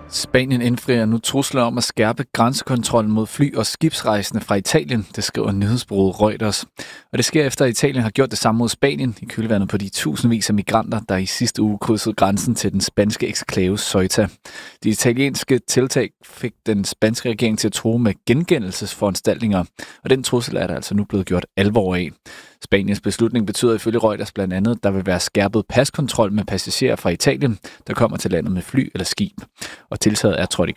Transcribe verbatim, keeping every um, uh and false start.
Spanien indfrier nu trusler om at skærpe grænsekontrollen mod fly- og skibsrejsende fra Italien, det skriver nyhedsbureauet Reuters. Og det sker efter, at Italien har gjort det samme mod Spanien i kølvandet på de tusindvis af migranter, der i sidste uge krydsede grænsen til den spanske eksklave Ceuta. De italienske tiltag fik den spanske regering til at true med gengældelsesforanstaltninger, og den trussel er der altså nu blevet gjort alvor af. Spaniens beslutning betyder ifølge Reuters blandt andet, at der vil være skærpet paskontrol med passagerer fra Italien, der kommer til landet med fly eller skib. Og tiltaget er trådt i